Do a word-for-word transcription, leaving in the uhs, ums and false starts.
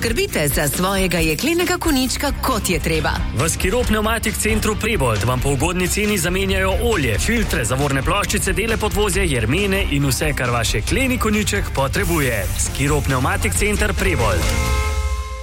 poskrbite za svojega jeklenega konjička kot je treba. V Skiro Pneumatik centru Prebold vam po ugodni ceni zamenjajo olje, filtre, zavorne ploščice, dele podvozja, jermene in vse, kar vaš jekleni konjiček potrebuje. Skiro Pneumatik center Prebold.